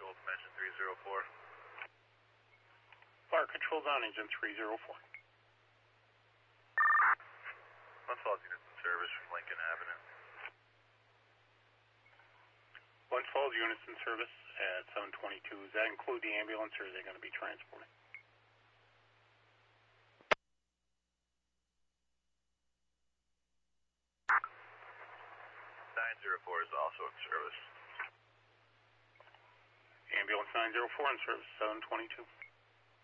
control, dimension 304. Fire control's on engine 304. One Falls units in service from Lincoln Avenue. One Falls units in service at 722. Does that include the ambulance, or are they going to be transporting? .904 is also in service. Ambulance 904 in service, 722.